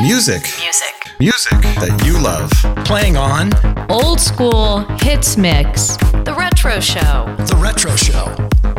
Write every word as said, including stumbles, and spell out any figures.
Music. Music. Music that you love. Playing on Old School Hits Mix. The Retro Show. The Retro Show.